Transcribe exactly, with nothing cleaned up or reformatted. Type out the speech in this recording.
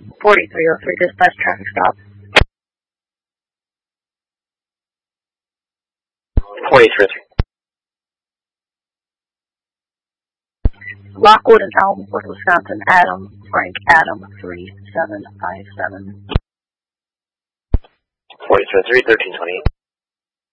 forty-three oh three, dispatch traffic stop. forty-three oh three. Lockwood and Elmwood, Wisconsin, Adam, Frank, Adam, three seven five seven. forty-three oh three, thirteen twenty-eight.